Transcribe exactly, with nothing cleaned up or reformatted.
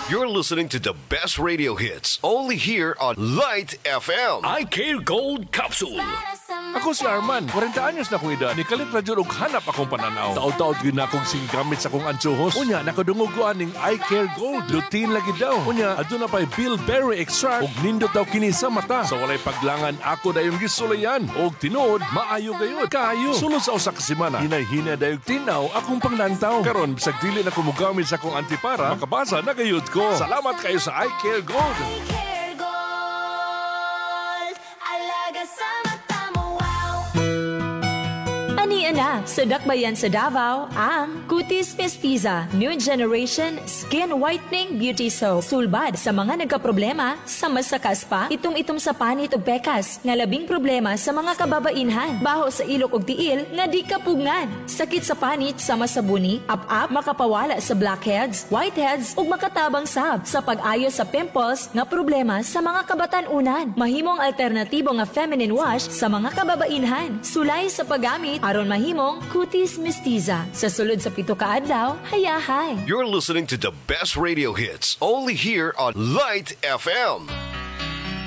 You're listening to the best radio hits only here on Light F M. I Care Gold Capsule. Ako si Arman, forty anyos na kong edad. Nikalit na dyan og hanap akong pananaw. Taod-taod yun na akong singgamit sa akong ansuhos. Unya, nakadungog ko aning I Care Gold. Lutein lagi daw. Unya, adun na pa'y bilberry extract og nindot daw kini sa mata. Sa walay paglangan, ako dayong gisulayan. Og tinuod, maayo gayod. Kaayo. Sunod sa usa ka semana, hinay-hina dayong tinaw akong panglantaw. Karon, bisag dili na kumugamit sa akong antipara, makabasa na gayod ko. Salamat kayo sa I Care Gold. I Care Gold. Alaga sa mata mo, wow. Anian na sa dakbayan sa Davao ang Cutis Mestiza New Generation Skin Whitening Beauty Soap. Sulbad sa mga nagkaproblema sa masakas pa, itom-itom sa panit o pekas, nga labing problema sa mga kababainhan, baho sa ilok og tiil nga di kapugngan, sakit sa panit sa masabuni, up-up, makapawala sa blackheads, whiteheads ug makatabang sab sa pag-ayo sa pimples nga problema sa mga kabatan-unan. Mahimong alternatibo nga feminine wash sa mga kababainhan. Sulay sa paggamit aron mahimong Cutis Mestiza. Sa sulod sa pito ka adlaw, hayahay. You're listening to the best radio hits only here on Light F M.